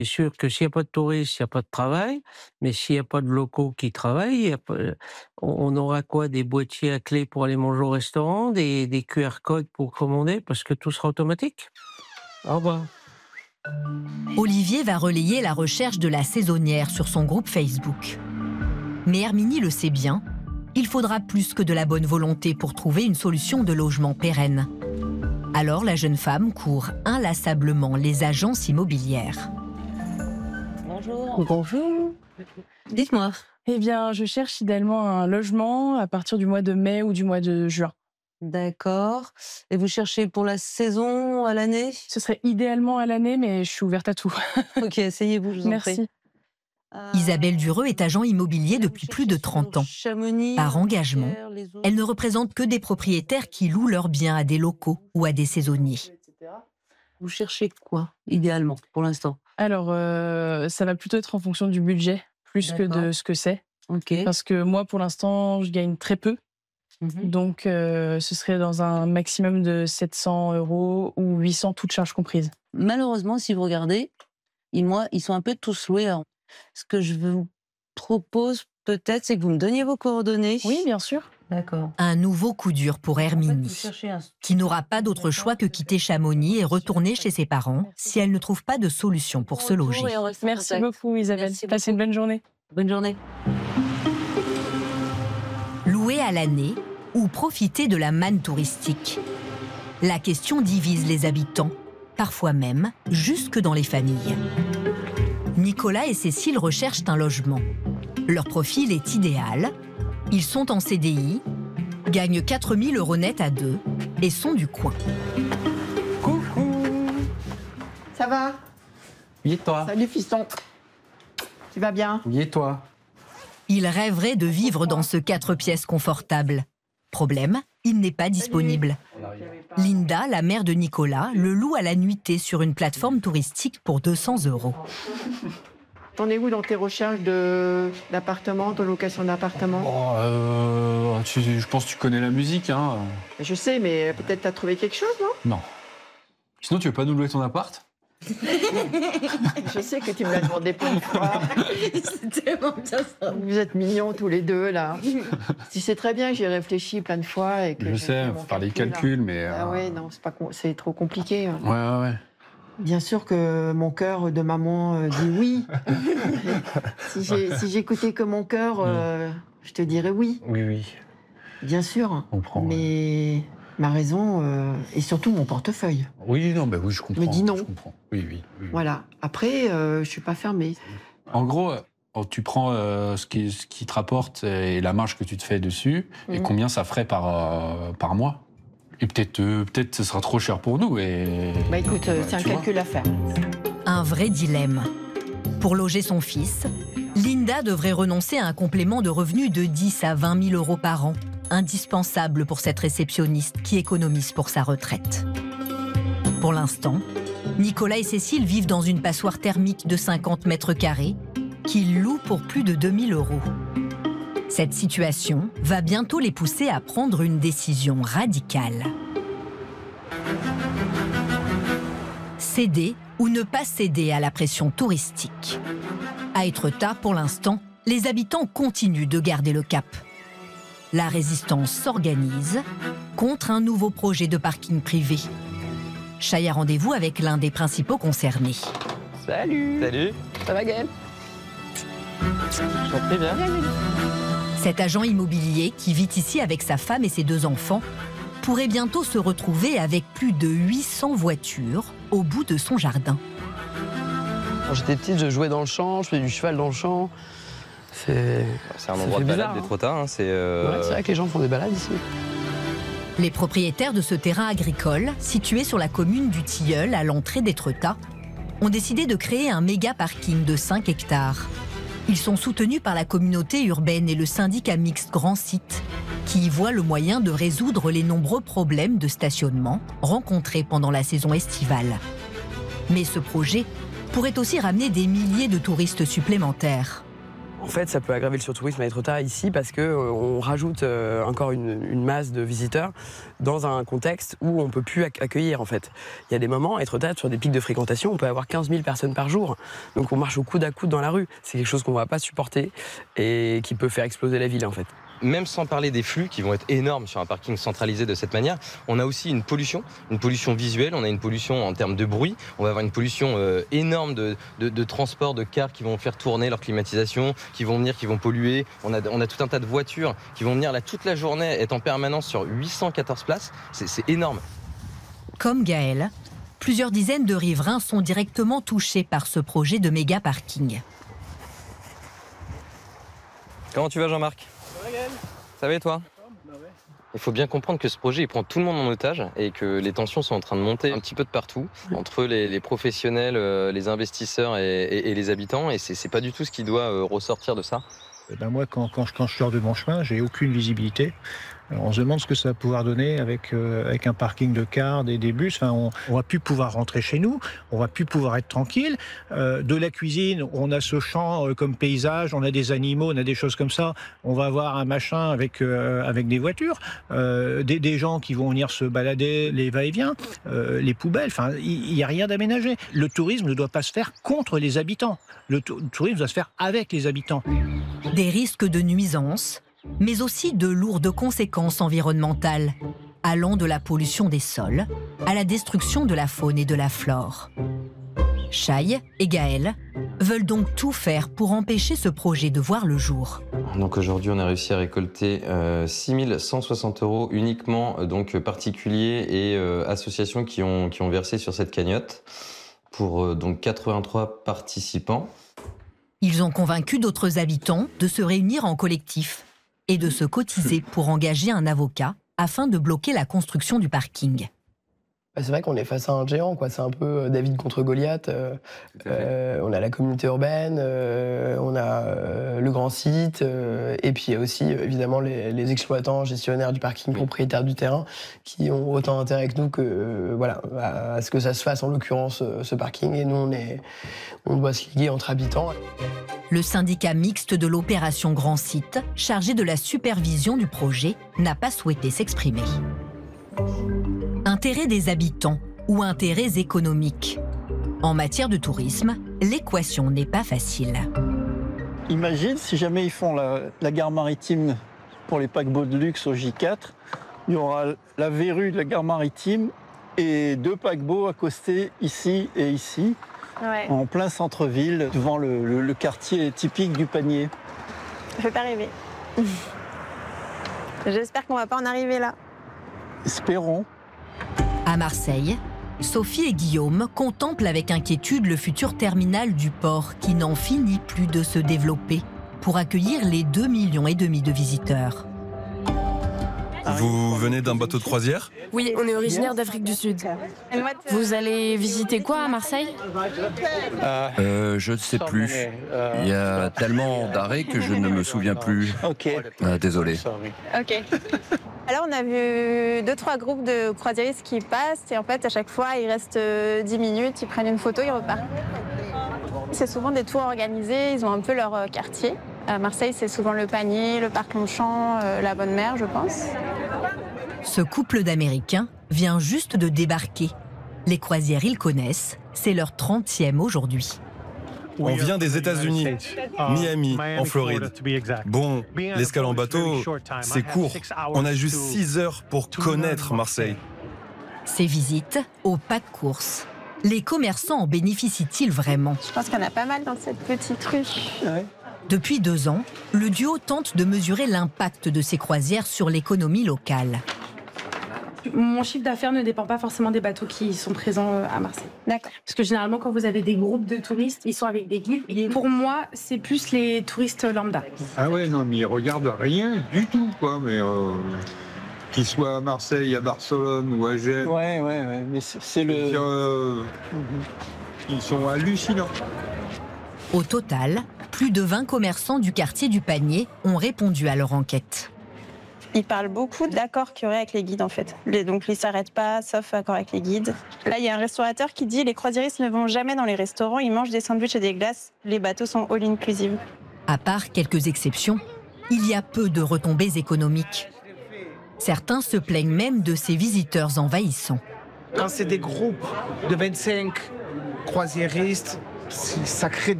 C'est sûr que s'il y a pas de touristes, il y a pas de travail, mais s'il y a pas de locaux qui travaillent, il y a pas on aura quoi? Des boîtiers à clés pour aller manger au restaurant, des QR codes pour commander parce que tout sera automatique? Au revoir. Olivier va relayer la recherche de la saisonnière sur son groupe Facebook. Mais Herminie le sait bien, il faudra plus que de la bonne volonté pour trouver une solution de logement pérenne. Alors la jeune femme court inlassablement les agences immobilières. Bonjour. Bonjour. Dites-moi. Eh bien, je cherche idéalement un logement à partir du mois de mai ou du mois de juin. D'accord. Et vous cherchez pour la saison, à l'année? Ce serait idéalement à l'année, mais je suis ouverte à tout. Ok, essayez-vous, je vous en prie. Merci. Isabelle Dureux est agent immobilier depuis plus de 30 ans. Chamonix, Par engagement, les autres. elle ne représente que des propriétaires qui louent leurs biens à des locaux ou à des saisonniers. Vous cherchez quoi, idéalement, pour l'instant? Alors, ça va plutôt être en fonction du budget, plus que D'accord. de ce que c'est. Ok. Parce que moi, pour l'instant, je gagne très peu. Mhm. Donc, ce serait dans un maximum de 700 € ou 800, toutes charges comprises. Malheureusement, si vous regardez, ils sont un peu tous loués. Alors, ce que je vous propose, peut-être, c'est que vous me donniez vos coordonnées. Oui, bien sûr. D'accord. Un nouveau coup dur pour Herminie, Vous cherchez un... qui n'aura pas d'autre choix que quitter Chamonix et retourner chez ses parents si elle ne trouve pas de solution pour se loger. Merci beaucoup, Isabelle. Merci Passez une bonne journée. Bonne journée. Louer à l'année ou profiter de la manne touristique? La question divise les habitants, parfois même jusque dans les familles. Nicolas et Cécile recherchent un logement. Leur profil est idéal. Ils sont en CDI, gagnent 4 000 € net à deux et sont du coin. Coucou. Ça va? Oui, et toi? Salut fiston. Tu vas bien? Oui, et toi? Ils rêveraient de vivre dans ce 4 pièces confortable. Problème, il n'est pas disponible. Linda, la mère de Nicolas, le loue à la nuitée sur une plateforme touristique pour 200 €. T'en es où dans tes recherches d'appartements, de location d'appartements? Je pense que tu connais la musique, hein? Je sais, mais peut-être t'as trouvé quelque chose, non? Non. Sinon, tu veux pas nous louer ton appart? Je sais que tu me l'as demandé plein de fois. C'est tellement bien ça. Vous êtes mignons tous les deux, là. Tu sais très bien que j'y ai réfléchi plein de fois. Et que Je j'ai sais, fait mon faut faire les calcul, calculs, là. mais... Ah ouais, non, c'est trop compliqué. Ouais. Bien sûr que mon cœur de maman dit oui. Si j'écoutais que mon cœur, je te dirais oui. Oui. Bien sûr. Je comprends. Mais ma raison, et surtout mon portefeuille. Oui, non, oui, je comprends. Me dis non. Je comprends. Oui. Voilà. Après, je suis pas fermée. En gros, tu prends ce qui te rapporte et la marge que tu te fais dessus, et combien ça ferait par mois. Et peut-être ce sera trop cher pour nous. Bah écoute, c'est un tu vois. calcul à faire. Un vrai dilemme. Pour loger son fils, Linda devrait renoncer à un complément de revenus de 10 à 20 000 € par an, indispensable pour cette réceptionniste qui économise pour sa retraite. Pour l'instant, Nicolas et Cécile vivent dans une passoire thermique de 50 mètres carrés qu'ils louent pour plus de 2 000 €. Cette situation va bientôt les pousser à prendre une décision radicale. Céder ou ne pas céder à la pression touristique. À Étretat, pour l'instant, les habitants continuent de garder le cap. La résistance s'organise contre un nouveau projet de parking privé. Chaya rendez-vous avec l'un des principaux concernés. Salut. Ça va, Gaël? Très bien. Cet agent immobilier, qui vit ici avec sa femme et ses 2 enfants, pourrait bientôt se retrouver avec plus de 800 voitures au bout de son jardin. Quand j'étais petite, je jouais dans le champ, je faisais du cheval dans le champ. C'est un endroit de balade bizarre, hein. d'Étretat. Hein, Ouais, c'est vrai que les gens font des balades ici. Les propriétaires de ce terrain agricole, situé sur la commune du Tilleul, à l'entrée d'Étretat, ont décidé de créer un méga parking de 5 hectares. Ils sont soutenus par la communauté urbaine et le syndicat mixte Grand Site, qui y voit le moyen de résoudre les nombreux problèmes de stationnement rencontrés pendant la saison estivale. Mais ce projet pourrait aussi ramener des milliers de touristes supplémentaires. En fait, ça peut aggraver le surtourisme à Etretat ici parce qu'on rajoute encore une masse de visiteurs dans un contexte où on ne peut plus accueillir en fait. Il y a des moments, à Etretat, sur des pics de fréquentation, on peut avoir 15 000 personnes par jour. Donc on marche au coude à coude dans la rue. C'est quelque chose qu'on ne va pas supporter et qui peut faire exploser la ville en fait. Même sans parler des flux qui vont être énormes sur un parking centralisé de cette manière, on a aussi une pollution visuelle, on a une pollution en termes de bruit, on va avoir une pollution énorme de transport de cars qui vont faire tourner leur climatisation, qui vont venir, qui vont polluer. On a tout un tas de voitures qui vont venir là toute la journée, être en permanence sur 814 places, c'est énorme. Comme Gaël, plusieurs dizaines de riverains sont directement touchés par ce projet de méga parking. Comment tu vas Jean-Marc ? Ça va et toi ? Il faut bien comprendre que ce projet il prend tout le monde en otage et que les tensions sont en train de monter un petit peu de partout entre les professionnels, les investisseurs et les habitants et c'est pas du tout ce qui doit ressortir de ça. Moi, quand je sors de mon chemin, j'ai aucune visibilité. On se demande ce que ça va pouvoir donner avec un parking de cars et des bus. Enfin, on va plus pouvoir rentrer chez nous, on va plus pouvoir être tranquille. De la cuisine, on a ce champ comme paysage, on a des animaux, on a des choses comme ça. On va avoir un machin avec des voitures, des gens qui vont venir se balader, les va-et-vient, les poubelles. Enfin, il n'y a rien d'aménagé. Le tourisme ne doit pas se faire contre les habitants. Le tourisme doit se faire avec les habitants. Des risques de nuisances, mais aussi de lourdes conséquences environnementales, allant de la pollution des sols à la destruction de la faune et de la flore. Chai et Gaël veulent donc tout faire pour empêcher ce projet de voir le jour. Donc aujourd'hui, on a réussi à récolter 6 160 € uniquement, donc particuliers et associations qui ont versé sur cette cagnotte pour donc 83 participants. Ils ont convaincu d'autres habitants de se réunir en collectif et de se cotiser pour engager un avocat afin de bloquer la construction du parking. C'est vrai qu'on est face à un géant, quoi. C'est un peu David contre Goliath. On a la communauté urbaine, on a le grand site, et puis il y a aussi évidemment les exploitants, gestionnaires du parking, propriétaires du terrain, qui ont autant intérêt que nous que à ce que ça se fasse, en l'occurrence ce parking. Et nous, on doit se liguer entre habitants. Le syndicat mixte de l'opération Grand Site, chargé de la supervision du projet, n'a pas souhaité s'exprimer. Intérêt des habitants ou intérêts économiques. En matière de tourisme, l'équation n'est pas facile. Imagine si jamais ils font la gare maritime pour les paquebots de luxe au J4, il y aura la verrue de la gare maritime et 2 paquebots accostés ici et ici, en plein centre-ville, devant le quartier typique du Panier. Je vais pas rêver. J'espère qu'on va pas en arriver là. Espérons. À Marseille, Sophie et Guillaume contemplent avec inquiétude le futur terminal du port qui n'en finit plus de se développer pour accueillir les 2,5 millions de visiteurs. Vous venez d'un bateau de croisière ? Oui, on est originaire d'Afrique du Sud. Vous allez visiter quoi à Marseille ? Je ne sais plus. Il y a tellement d'arrêts que je ne me souviens plus. Désolé. Ok. Alors on a vu 2-3 groupes de croisiéristes qui passent et en fait à chaque fois ils restent 10 minutes, ils prennent une photo, ils repartent. C'est souvent des tours organisés, ils ont un peu leur quartier. À Marseille, c'est souvent le Panier, le parc Longchamp, la Bonne Mère, je pense. Ce couple d'Américains vient juste de débarquer. Les croisières, ils connaissent, c'est leur 30e aujourd'hui. On vient des États-Unis, Miami, en Floride. Bon, l'escale en bateau, c'est court. On a juste 6 heures pour connaître Marseille. Ces visites au pas de course. Les commerçants en bénéficient-ils vraiment ? Je pense qu'il y en a pas mal dans cette petite rue. Depuis 2 ans, le duo tente de mesurer l'impact de ces croisières sur l'économie locale. Mon chiffre d'affaires ne dépend pas forcément des bateaux qui sont présents à Marseille. D'accord. Parce que généralement, quand vous avez des groupes de touristes, ils sont avec des guides. Et pour moi, c'est plus les touristes lambda. Ah ouais, non, mais ils regardent rien du tout, quoi. Mais qu'ils soient à Marseille, à Barcelone ou à Gênes. Ouais, mais c'est le... Ils sont hallucinants. Au total, plus de 20 commerçants du quartier du Panier ont répondu à leur enquête. Ils parlent beaucoup d'accords qu'il y aurait avec les guides, en fait. Donc, ils ne s'arrêtent pas, sauf accord avec les guides. Là, il y a un restaurateur qui dit « Les croisiéristes ne vont jamais dans les restaurants, ils mangent des sandwichs et des glaces. Les bateaux sont all-inclusive. » À part quelques exceptions, il y a peu de retombées économiques. Certains se plaignent même de ces visiteurs envahissants. Quand c'est des groupes de 25 croisiéristes, ça crée